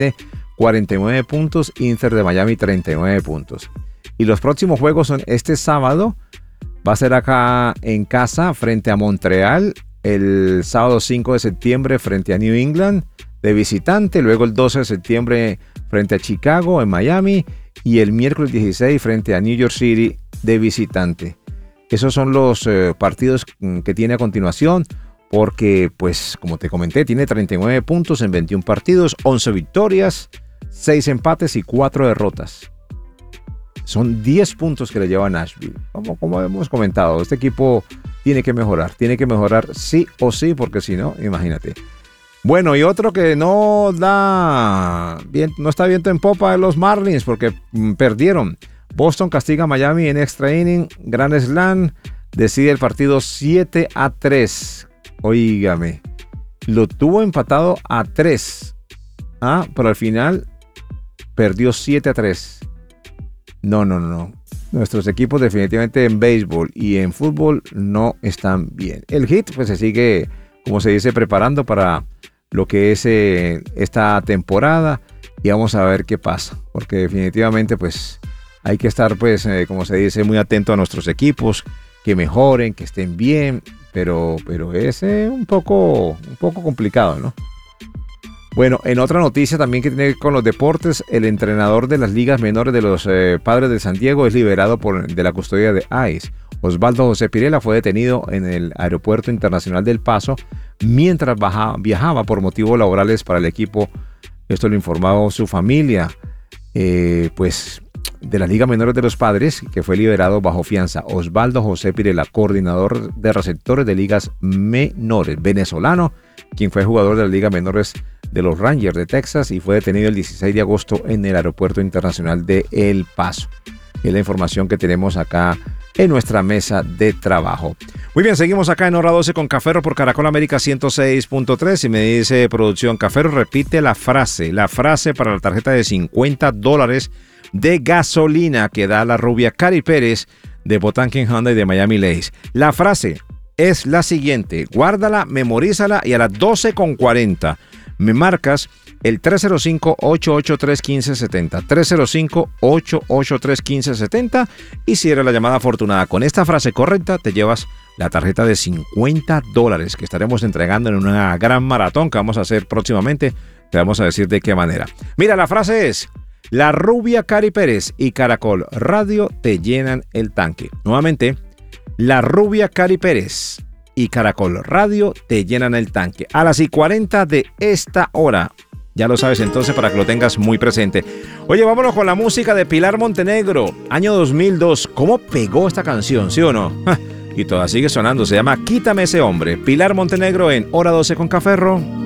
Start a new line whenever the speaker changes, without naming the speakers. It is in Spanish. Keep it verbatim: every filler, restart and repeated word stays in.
cuarenta y nueve puntos, Inter de Miami treinta y nueve puntos. Y los próximos juegos son este sábado, va a ser acá en casa frente a Montreal, el sábado cinco de septiembre frente a New England de visitante, luego el doce de septiembre frente a Chicago en Miami y el miércoles dieciséis frente a New York City de visitante. Esos son los eh, partidos que tiene a continuación porque, pues, como te comenté, tiene treinta y nueve puntos en veintiún partidos, once victorias, seis empates y cuatro derrotas. Son diez puntos que le lleva a Nashville. Como, como hemos comentado, este equipo tiene que mejorar, tiene que mejorar sí o sí, porque si no, imagínate. Bueno, y otro que no da bien, no está viento en popa de los Marlins porque mm, perdieron. Boston castiga a Miami en extra inning, Grand Slam, decide el partido siete a tres. Oígame, lo tuvo empatado a tres, ah, pero al final perdió siete a tres. No, no, no. Nuestros equipos definitivamente en béisbol y en fútbol no están bien. El Heat pues se sigue, como se dice, preparando para lo que es eh, esta temporada y vamos a ver qué pasa, porque definitivamente pues hay que estar pues eh, como se dice, muy atento a nuestros equipos, que mejoren, que estén bien, pero, pero es eh, un poco, un poco complicado, ¿no? Bueno, en otra noticia también que tiene que ver con los deportes, el entrenador de las ligas menores de los eh, Padres de San Diego es liberado por, de la custodia de ICE. Osvaldo José Pirela fue detenido en el Aeropuerto Internacional del Paso mientras baja, viajaba por motivos laborales para el equipo. Esto lo informaba su familia, eh, pues de la Liga Menores de los Padres, que fue liberado bajo fianza. Osvaldo José Pirela, coordinador de receptores de ligas menores, venezolano, quien fue jugador de la Liga Menores de los Rangers de Texas y fue detenido el dieciséis de agosto en el Aeropuerto Internacional de El Paso. Es la información que tenemos acá en nuestra mesa de trabajo. Muy bien, seguimos acá en Hora doce con Cafero por Caracol América ciento seis punto tres y me dice producción, Cafero, repite la frase, la frase para la tarjeta de cincuenta dólares de gasolina que da la rubia Cari Pérez de Botanking Honda y de Miami Lakes. La frase es la siguiente, guárdala, memorízala y a las doce con cuarenta me marcas el tres cero cinco, ocho ocho tres, uno cinco siete cero, tres cero cinco, ocho ocho tres, uno cinco siete cero y si eres la llamada afortunada con esta frase correcta, te llevas la tarjeta de cincuenta dólares que estaremos entregando en una gran maratón que vamos a hacer próximamente. Te vamos a decir de qué manera. Mira, la frase es, la rubia Cari Pérez y Caracol Radio te llenan el tanque. Nuevamente, la rubia Cari Pérez y Caracol Radio te llenan el tanque. A las y cuarenta de esta hora. Ya lo sabes entonces para que lo tengas muy presente. Oye, vámonos con la música de Pilar Montenegro, año dos mil dos. ¿Cómo pegó esta canción, sí o no? Y todavía sigue sonando, se llama Quítame ese hombre. Pilar Montenegro en Hora doce con Caferro.